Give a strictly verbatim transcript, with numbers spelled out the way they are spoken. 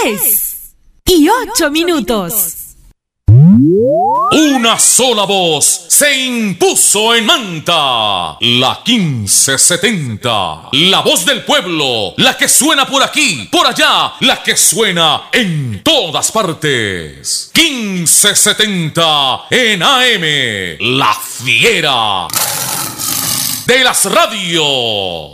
diez y ocho minutos. Una sola voz se impuso en Manta, la quince setenta, la voz del pueblo, la que suena por aquí, por allá, la que suena en todas partes. quince setenta en A M, la fiera de las radios.